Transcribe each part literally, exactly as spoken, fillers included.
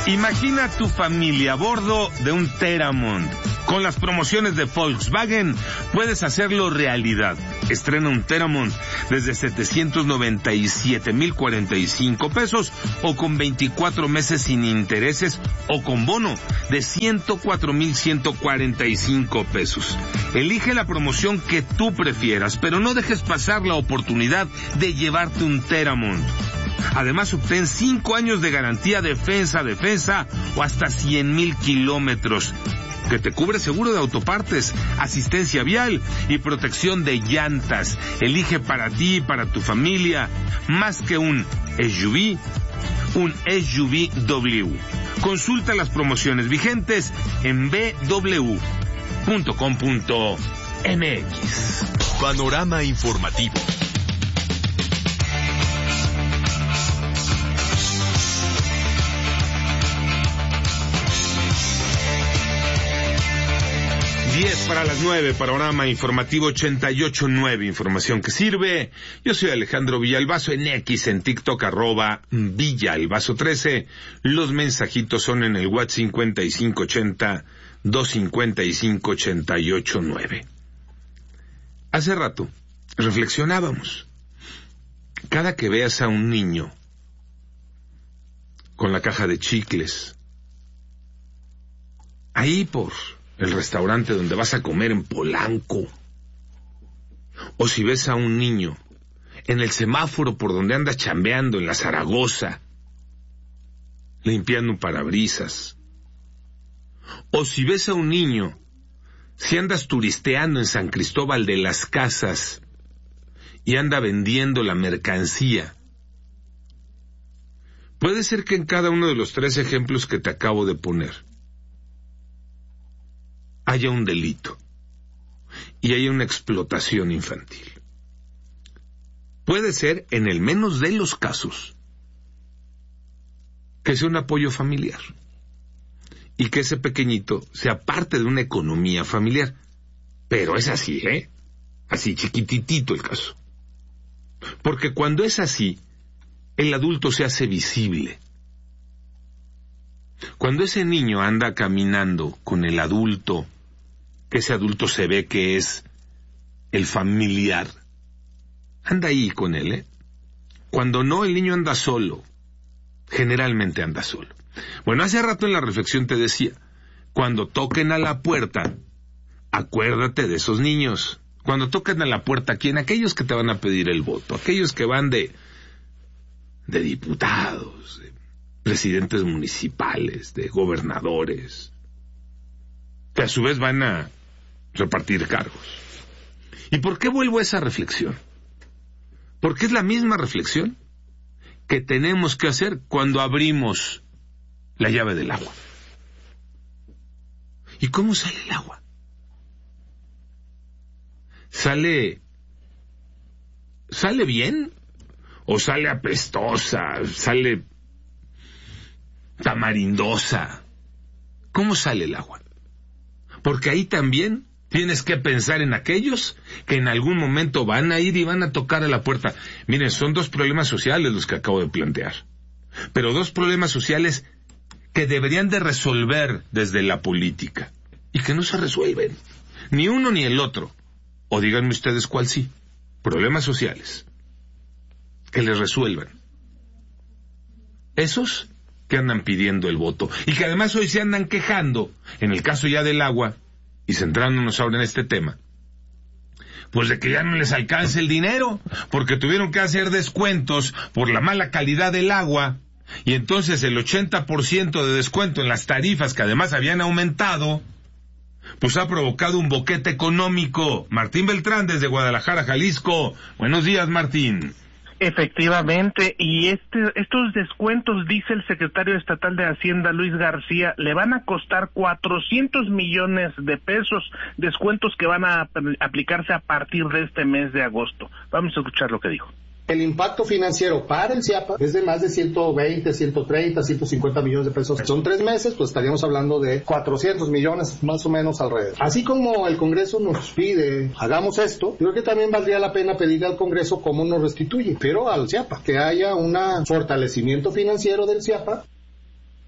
Imagina tu familia a bordo de un Teramont. Con las promociones de Volkswagen puedes hacerlo realidad. Estrena un Teramont desde setecientos noventa y siete mil cuarenta y cinco pesos o con veinticuatro meses sin intereses o con bono de ciento cuatro mil ciento cuarenta y cinco pesos. Elige la promoción que tú prefieras, pero no dejes pasar la oportunidad de llevarte un Teramont. Además, obtén cinco años de garantía defensa a defensa o hasta cien mil kilómetros, que te cubre seguro de autopartes, asistencia vial y protección de llantas. Elige para ti y para tu familia más que un S U V, un S U V W. Consulta las promociones vigentes en b w punto com punto m x. Panorama informativo. diez para las nueve, panorama informativo ochenta y ocho punto nueve, información que sirve. Yo soy Alejandro Villalbazo, en X, en TikTok, arroba Villalbazo trece. Los mensajitos son en el WhatsApp cincuenta y cinco ochenta, doscientos cincuenta y cinco, ochenta y ocho nueve. Hace rato reflexionábamos. Cada que veas a un niño con la caja de chicles, ahí por el restaurante donde vas a comer en Polanco, o si ves a un niño en el semáforo por donde andas chambeando en la Zaragoza, limpiando un parabrisas, o si ves a un niño si andas turisteando en San Cristóbal de las Casas y anda vendiendo la mercancía, puede ser que en cada uno de los tres ejemplos que te acabo de poner haya un delito y haya una explotación infantil. Puede ser, en el menos de los casos, que sea un apoyo familiar y que ese pequeñito sea parte de una economía familiar. Pero es así, ¿eh? Así chiquititito el caso. Porque cuando es así, el adulto se hace visible. Cuando ese niño anda caminando con el adulto, que ese adulto se ve que es el familiar, anda ahí con él, ¿eh? Cuando no, el niño anda solo. Generalmente anda solo. Bueno, hace rato en la reflexión te decía, cuando toquen a la puerta, acuérdate de esos niños. Cuando toquen a la puerta, ¿quién? Aquellos que te van a pedir el voto, aquellos que van de, de diputados, de presidentes municipales, de gobernadores, que a su vez van a repartir cargos. ¿Y por qué vuelvo a esa reflexión? Porque es la misma reflexión que tenemos que hacer cuando abrimos la llave del agua. ¿Y cómo sale el agua? ¿Sale sale bien? ¿O sale apestosa? ¿Sale tamarindosa? ¿Cómo sale el agua? Porque ahí también tienes que pensar en aquellos que en algún momento van a ir y van a tocar a la puerta. Miren, son dos problemas sociales los que acabo de plantear. Pero dos problemas sociales que deberían de resolver desde la política. Y que no se resuelven. Ni uno ni el otro. O díganme ustedes cuál sí. Problemas sociales. Que les resuelvan. Esos que andan pidiendo el voto. Y que además hoy se andan quejando, en el caso ya del agua, y centrándonos ahora en este tema, pues de que ya no les alcance el dinero, porque tuvieron que hacer descuentos por la mala calidad del agua, y entonces el ochenta por ciento de descuento en las tarifas que además habían aumentado, pues ha provocado un boquete económico. Martín Beltrán desde Guadalajara, Jalisco. Buenos días, Martín. Efectivamente, y este, estos descuentos, dice el secretario estatal de Hacienda, Luis García, le van a costar cuatrocientos millones de pesos, descuentos que van a aplicarse a partir de este mes de agosto. Vamos a escuchar lo que dijo. El impacto financiero para el CIAPA es de más de ciento veinte, ciento treinta, ciento cincuenta millones de pesos. Son tres meses, pues estaríamos hablando de cuatrocientos millones más o menos alrededor. Así como el Congreso nos pide, hagamos esto, yo creo que también valdría la pena pedirle al Congreso cómo nos restituye, pero al CIAPA, que haya un fortalecimiento financiero del CIAPA.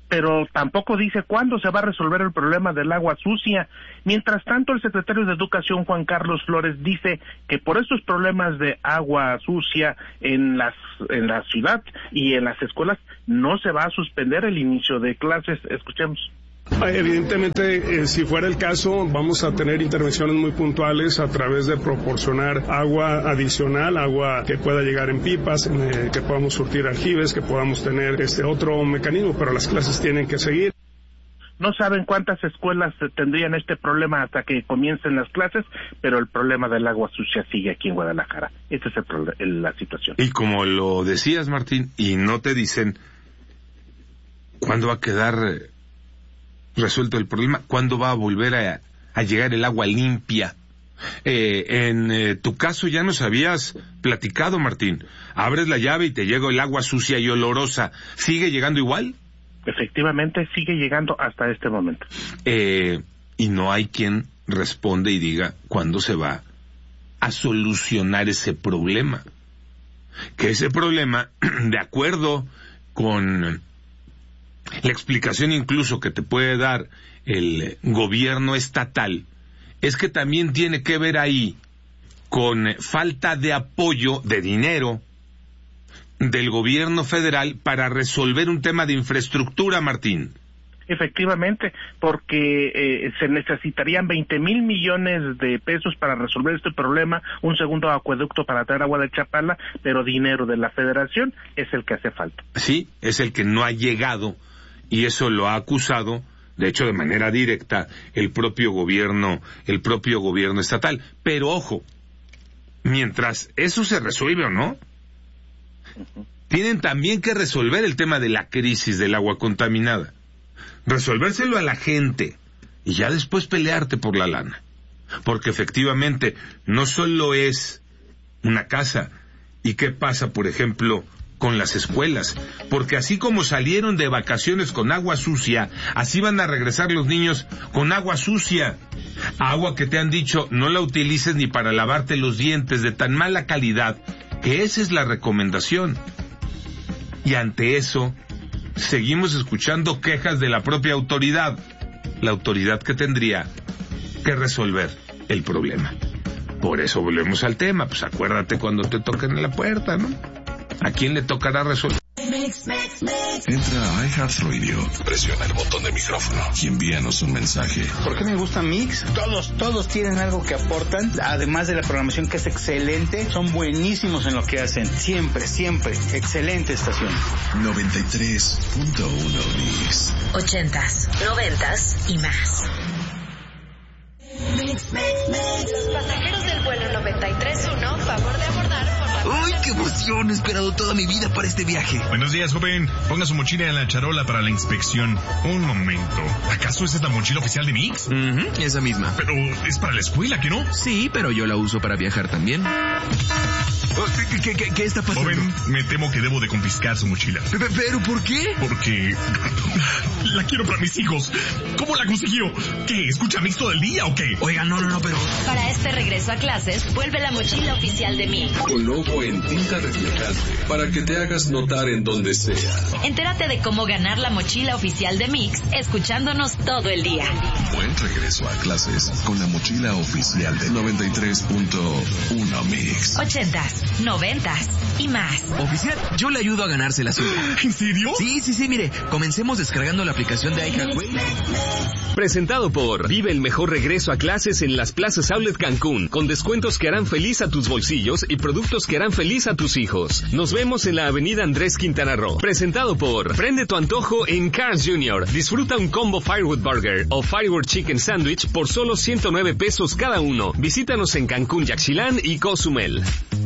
pero tampoco dice cuándo se va a resolver el problema del agua sucia. Mientras tanto, el secretario de Educación, Juan Carlos Flores, dice que por estos problemas de agua sucia en las en la ciudad y en las escuelas no se va a suspender el inicio de clases. Escuchemos. Evidentemente, eh, si fuera el caso, vamos a tener intervenciones muy puntuales a través de proporcionar agua adicional, agua que pueda llegar en pipas, eh, que podamos surtir aljibes, que podamos tener este otro mecanismo, pero las clases tienen que seguir. No saben cuántas escuelas tendrían este problema hasta que comiencen las clases, pero el problema del agua sucia sigue aquí en Guadalajara. Esta es el pro- la situación. Y como lo decías, Martín, y no te dicen cuándo va a quedar resuelto el problema, cuándo va a volver a, a llegar el agua limpia. Eh, en eh, tu caso ya nos habías platicado, Martín. Abres la llave y te llega el agua sucia y olorosa. ¿Sigue llegando igual? Efectivamente, sigue llegando hasta este momento. Eh, y no hay quien responde y diga cuándo se va a solucionar ese problema. Que ese problema, de acuerdo con la explicación incluso que te puede dar el gobierno estatal, es que también tiene que ver ahí con falta de apoyo de dinero del gobierno federal para resolver un tema de infraestructura, Martín. Efectivamente, porque eh, se necesitarían veinte mil millones de pesos para resolver este problema, un segundo acueducto para traer agua de Chapala, pero dinero de la federación es el que hace falta. Sí, es el que no ha llegado, y eso lo ha acusado, de hecho de manera directa, el propio gobierno, el propio gobierno estatal. Pero ojo, mientras eso se resuelve o no, uh-huh. tienen también que resolver el tema de la crisis del agua contaminada. Resolvérselo a la gente y ya después pelearte por la lana. Porque efectivamente no solo es una casa. ¿Y qué pasa, por ejemplo, con las escuelas? Porque así como salieron de vacaciones con agua sucia, así van a regresar los niños con agua sucia. Agua que te han dicho no la utilices ni para lavarte los dientes, de tan mala calidad, que esa es la recomendación. Y ante eso seguimos escuchando quejas de la propia autoridad, la autoridad que tendría que resolver el problema. Por eso volvemos al tema, pues acuérdate cuando te toquen en la puerta, ¿no? ¿A quién le tocará resolver? Entra a iHeartRadio, presiona el botón de micrófono y envíanos un mensaje. ¿Por qué me gusta Mix? Todos, todos tienen algo que aportan, además de la programación que es excelente, son buenísimos en lo que hacen, siempre, siempre, excelente estación. noventa y tres punto uno Mix. Ochentas, noventas y más. Mix, mix, mix. Los pasajeros del vuelo noventa y tres punto uno, favor de abordar por la... ¡Uy, qué emoción! He esperado toda mi vida para este viaje. Buenos días, joven. Ponga su mochila en la charola para la inspección. Un momento. ¿Acaso esa es la mochila oficial de Mix? Uh-huh, esa misma. Pero es para la escuela, ¿que no? Sí, pero yo la uso para viajar también. ¿Qué, qué, qué está pasando? Joven, me temo que debo de confiscar su mochila. ¿Pero por qué? Porque la quiero para mis hijos. ¿Cómo la consiguió? ¿Qué? ¿Escucha Mix todo el día o qué? Oiga, no, no, no, pero... Para este regreso a clases, vuelve la mochila oficial de Mix. Con logo en tinta reflejante, para que te hagas notar en donde sea. Entérate de cómo ganar la mochila oficial de Mix, escuchándonos todo el día. Buen regreso a clases con la mochila oficial de noventa y tres punto uno Mix. Ochentas, noventas y más. Oficial, yo le ayudo a ganarse la suya. ¿En serio? Sí, sí, sí, mire, comencemos descargando la aplicación de iHeartWay. Presentado por Vive el mejor regreso a clases en las plazas Outlet Cancún, con descuentos que harán feliz a tus bolsillos y productos que harán feliz a tus hijos. Nos vemos en la avenida Andrés Quintana Roo. Presentado por Prende tu antojo en Carl's junior Disfruta un combo Firewood Burger o Firewood Chicken Sandwich por solo ciento nueve pesos cada uno. Visítanos en Cancún, Yaxchilán y Cozumel.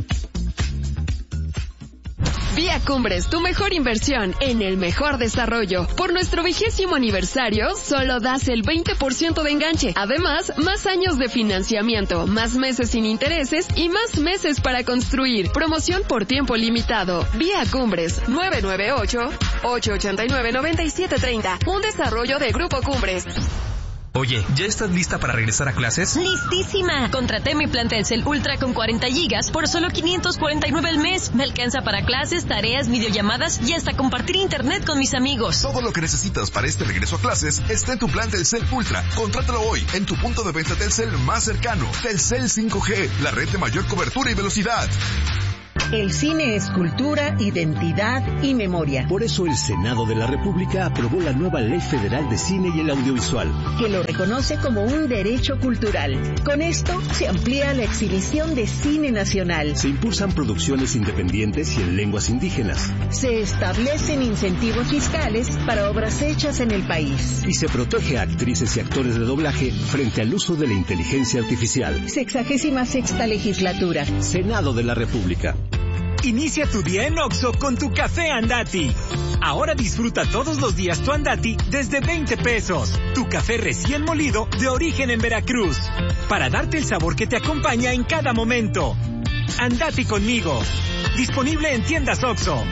Vía Cumbres, tu mejor inversión en el mejor desarrollo. Por nuestro vigésimo aniversario, solo das el veinte por ciento de enganche. Además, más años de financiamiento, más meses sin intereses y más meses para construir. Promoción por tiempo limitado. Vía Cumbres, nueve nueve ocho, ocho ocho nueve, nueve siete tres cero. Un desarrollo de Grupo Cumbres. Oye, ¿ya estás lista para regresar a clases? ¡Listísima! Contraté mi plan Telcel Ultra con cuarenta gigas por solo quinientos cuarenta y nueve al mes. Me alcanza para clases, tareas, videollamadas y hasta compartir internet con mis amigos. Todo lo que necesitas para este regreso a clases está en tu plan Telcel Ultra. Contrátalo hoy en tu punto de venta Telcel más cercano. Telcel cinco G, la red de mayor cobertura y velocidad. El cine es cultura, identidad y memoria. Por eso el Senado de la República aprobó la nueva Ley Federal de Cine y el Audiovisual, que lo reconoce como un derecho cultural. Con esto se amplía la exhibición de cine nacional. Se impulsan producciones independientes y en lenguas indígenas. Se establecen incentivos fiscales para obras hechas en el país. Y se protege a actrices y actores de doblaje frente al uso de la inteligencia artificial. Sexagésima sexta legislatura. Senado de la República. Inicia tu día en Oxxo con tu café Andati. Ahora disfruta todos los días tu Andati desde veinte pesos. Tu café recién molido de origen en Veracruz. Para darte el sabor que te acompaña en cada momento. Andati conmigo. Disponible en tiendas Oxxo.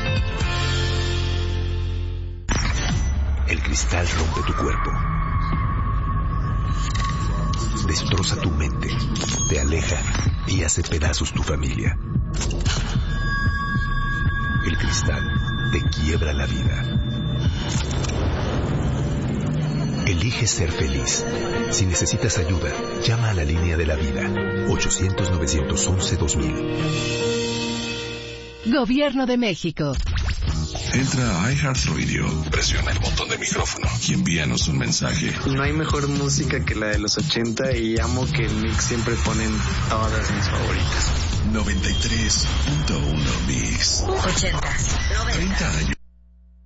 El cristal rompe tu cuerpo. Destroza tu mente. Te aleja y hace pedazos tu familia. El cristal te quiebra la vida. Elige ser feliz. Si necesitas ayuda, llama a la línea de la vida. ochocientos, novecientos once, dos mil. Gobierno de México. Entra a iHeartRadio, presiona el botón de micrófono y envíanos un mensaje. No hay mejor música que la de los ochenta y amo que en Mix siempre ponen todas mis favoritas. noventa y tres punto uno Mix. ochentas, treinta años.